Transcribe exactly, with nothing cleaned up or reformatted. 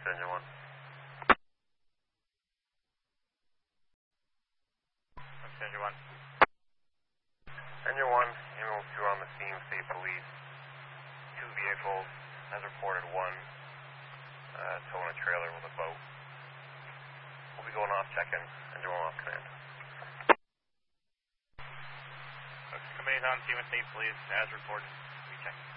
Engine one. Engine one. Engine one, ambulance two on the scene, state police. Two vehicles, as reported, one uh, towing a trailer with a boat. We'll be going off check-in. Engine one off command. Command on scene with state police, as reported. We check.